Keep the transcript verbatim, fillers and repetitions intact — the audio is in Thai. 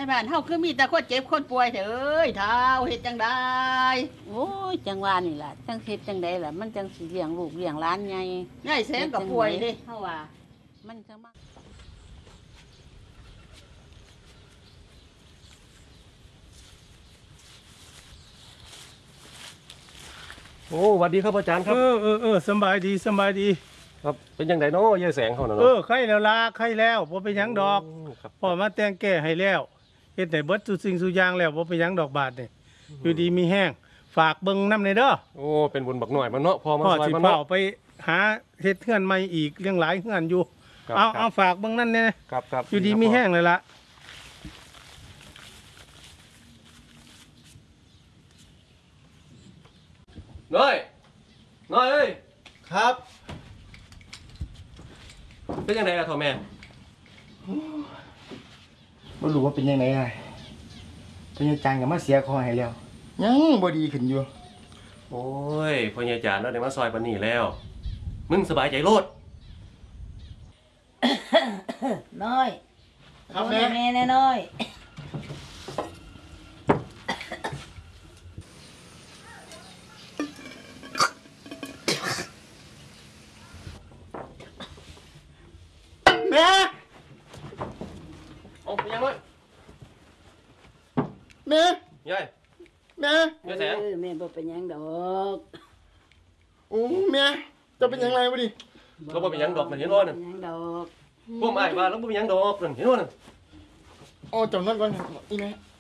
บ้านเฮาคือมีแต่คนเจ็บคนป่วยเถอะเอ้ยเฒ่าเฮ็ดจังได๋โอ้ยจังว่านี่ล่ะจังเฮ็ดจังใดล่ะมันจังสิเลี้ยงลูกเลี้ยงหลานใหญ่ยายแสงก็ป่วยเด้เฮาว่ามันจังมาโอ้สวัสดีครับอาจารย์ครับเออเออเออสบายดีสบายดีครับเป็นยังไงเนาะยายแสงเขาเนาะเออไข่แล้วลาไข่แล้วบ่เป็นหยังดอกครับพ่อมาแต่งแก้ให้แล้วเฮ็ดให้เบิดทุกสิ่งทุกอย่างแล้วบ่เป็นหยังดอกบาทนี่อยู่ดีมีแห้งฝากเบิ่งนำในเด้อโอ้เป็นบุญบักหน่อยมันเนาะพอมาพ่อซอยสิมันเฝ้าเนาะไปหาเฮ็ดเฮือนใหม่อีกเรื่องหลายเฮือนอยู่ครับเอาครับเอาฝากเบิ่งนั่นแน่ครับครับอยู่ดีมีแห้งเลยล่ะน้อยน้อยเอ้ยครับเป็นยังไงล่ะพ่อแม่บ่รู้ว่าเป็นยังไงไงเพิ่นยังจางกับมาเสียคอให้แล้ว ยังบ่ดีขึ้นอยู่โอ้ยพ่อยายจานเนาะได้มาซอยปานนี้แล้ว มึงสบายใจโลดน้อยครับแม่แม่แน่น้อยแม่เอาเป็นยังไงแม่ยายแม่ยายแสงเออแม่บ่เป็นหยังดอกโอ้แม่จะเป็นยังไงวะดิเราบ่เป็นหยังดอกนั่นเห็นบ่นั่นเป็นหยังดอกพวกอ้ายว่าเราบ่เป็นหยังดอกนั่นเห็นบ่นั่นอ๋อจำนั่นก่อนอีแม่